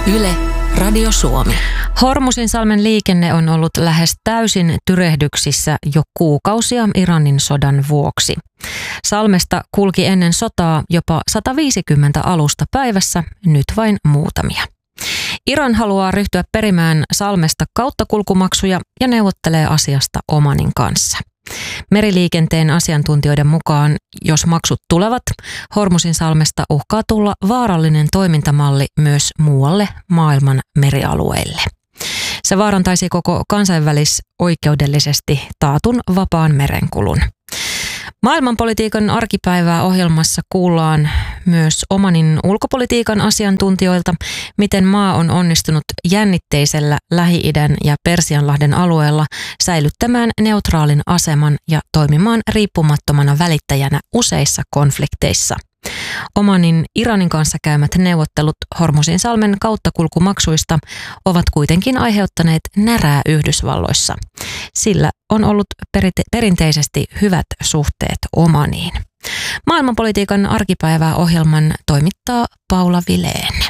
Yle, Radio Suomi. Hormuzinsalmen liikenne on ollut lähes täysin tyrehdyksissä jo kuukausia Iranin sodan vuoksi. Salmesta kulki ennen sotaa jopa 150 alusta päivässä, nyt vain muutamia. Iran haluaa ryhtyä perimään Salmesta kauttakulkumaksuja ja neuvottelee asiasta Omanin kanssa. Meriliikenteen asiantuntijoiden mukaan, jos maksut tulevat, Hormuzinsalmesta uhkaa tulla vaarallinen toimintamalli myös muualle maailman merialueille. Se vaarantaisi koko kansainvälisoikeudellisesti taatun vapaan merenkulun. Maailmanpolitiikan arkipäivää ohjelmassa kuullaan myös Omanin ulkopolitiikan asiantuntijoilta, miten maa on onnistunut jännitteisellä Lähi-idän ja Persianlahden alueella säilyttämään neutraalin aseman ja toimimaan riippumattomana välittäjänä useissa konflikteissa. Omanin Iranin kanssa käymät neuvottelut Hormuzinsalmen kauttakulkumaksuista ovat kuitenkin aiheuttaneet närää Yhdysvalloissa. Sillä on ollut perinteisesti hyvät suhteet Omaniin. Maailmanpolitiikan arkipäivää ohjelman toimittaa Paula Vilén.